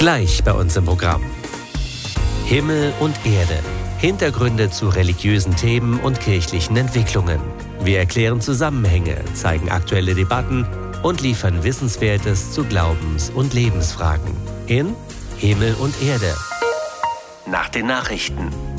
Gleich bei uns im Programm. Himmel und Erde. Hintergründe zu religiösen Themen und kirchlichen Entwicklungen. Wir erklären Zusammenhänge, zeigen aktuelle Debatten und liefern Wissenswertes zu Glaubens- und Lebensfragen. In Himmel und Erde. Nach den Nachrichten.